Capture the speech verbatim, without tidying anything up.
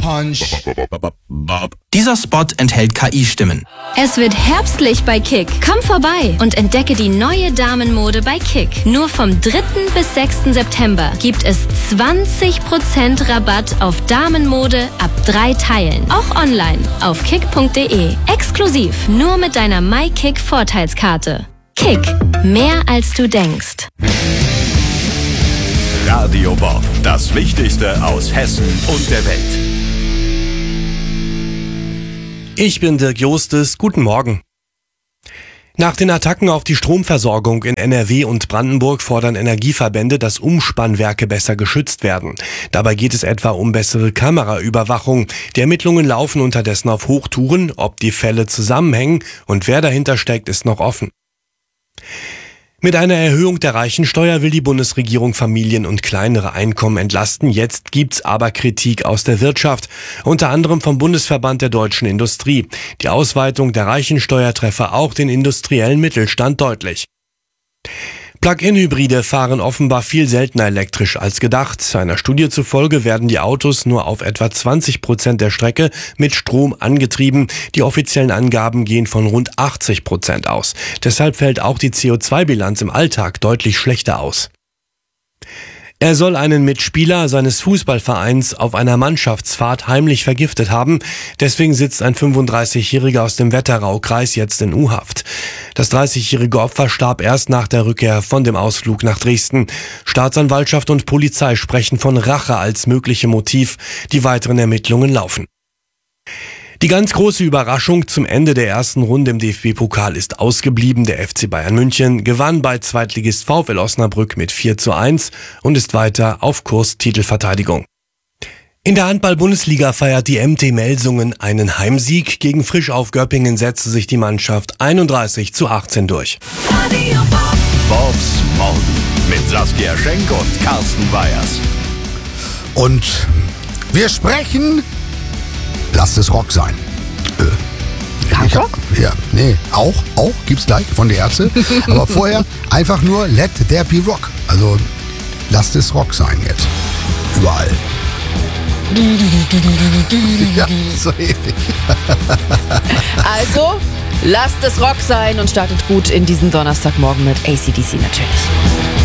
Punch. Dieser Spot enthält K I-Stimmen. Es wird herbstlich bei Kick. Komm vorbei und entdecke die neue Damenmode bei Kick. Nur vom dritten bis sechsten September gibt es zwanzig Prozent Rabatt auf Damenmode ab drei Teilen. Auch online auf kick punkt de. Exklusiv nur mit deiner MyKick-Vorteilskarte. Kick. Mehr als du denkst. Radio Bob. Das Wichtigste aus Hessen und der Welt. Ich bin Dirk Jostes. Guten Morgen. Nach den Attacken auf die Stromversorgung in N R W und Brandenburg fordern Energieverbände, dass Umspannwerke besser geschützt werden. Dabei geht es etwa um bessere Kameraüberwachung. Die Ermittlungen laufen unterdessen auf Hochtouren. Ob die Fälle zusammenhängen und wer dahinter steckt, ist noch offen. Mit einer Erhöhung der Reichensteuer will die Bundesregierung Familien und kleinere Einkommen entlasten. Jetzt gibt's aber Kritik aus der Wirtschaft, unter anderem vom Bundesverband der deutschen Industrie. Die Ausweitung der Reichensteuer treffe auch den industriellen Mittelstand deutlich. Plug-in-Hybride fahren offenbar viel seltener elektrisch als gedacht. Einer Studie zufolge werden die Autos nur auf etwa zwanzig Prozent der Strecke mit Strom angetrieben. Die offiziellen Angaben gehen von rund achtzig Prozent aus. Deshalb fällt auch die C O zwei Bilanz im Alltag deutlich schlechter aus. Er soll einen Mitspieler seines Fußballvereins auf einer Mannschaftsfahrt heimlich vergiftet haben. Deswegen sitzt ein fünfunddreißigjähriger aus dem Wetteraukreis jetzt in U-Haft. Das dreißigjährige Opfer starb erst nach der Rückkehr von dem Ausflug nach Dresden. Staatsanwaltschaft und Polizei sprechen von Rache als möglichem Motiv. Die weiteren Ermittlungen laufen. Die ganz große Überraschung zum Ende der ersten Runde im D F B-Pokal ist ausgeblieben. Der F C Bayern München gewann bei Zweitligist VfL Osnabrück mit vier zu eins und ist weiter auf Kurs Titelverteidigung. In der Handball-Bundesliga feiert die M T Melsungen einen Heimsieg. Gegen Frisch auf Göppingen setzte sich die Mannschaft einunddreißig zu achtzehn durch. Bobs Morgen mit Saskia Schenk und Carsten Weyers. Und wir sprechen... Lasst es Rock sein. Äh, ich hab, ja, nee, auch, auch, gibt's gleich von der Ärzte. Aber vorher einfach nur Let There Be Rock. Also lasst es Rock sein jetzt. Überall. Ja, so ähnlich. Also, lasst es Rock sein und startet gut in diesen Donnerstagmorgen mit A C D C natürlich.